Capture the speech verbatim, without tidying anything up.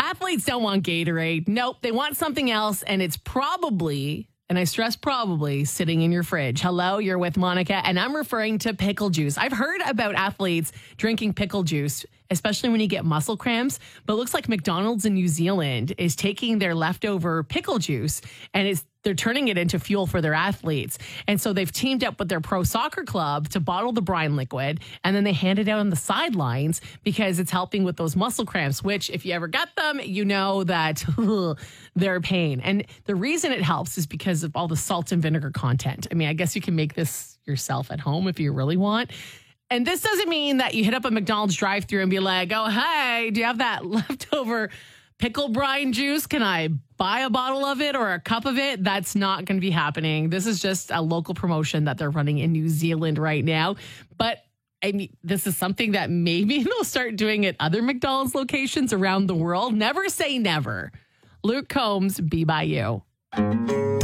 Athletes don't want Gatorade. Nope, they want something else, and it's probably, and I stress probably, sitting in your fridge. Hello, you're with Monica, and I'm referring to pickle juice. I've heard about athletes drinking pickle juice, especially when you get muscle cramps, but it looks like McDonald's in New Zealand is taking their leftover pickle juice and it's they're turning it into fuel for their athletes. And so they've teamed up with their pro soccer club to bottle the brine liquid, and then they hand it out on the sidelines because it's helping with those muscle cramps, which if you ever get them, you know that they're a pain. And the reason it helps is because of all the salt and vinegar content. I mean, I guess you can make this yourself at home if you really want. And this doesn't mean that you hit up a McDonald's drive-thru and be like, oh, hey, do you have that leftover pickle brine juice? Can I buy a bottle of it or a cup of it? That's not going to be happening. This is just a local promotion that they're running in New Zealand right now. But I mean, this is something that maybe they'll start doing at other McDonald's locations around the world. Never say never. Luke Combs, Be By You.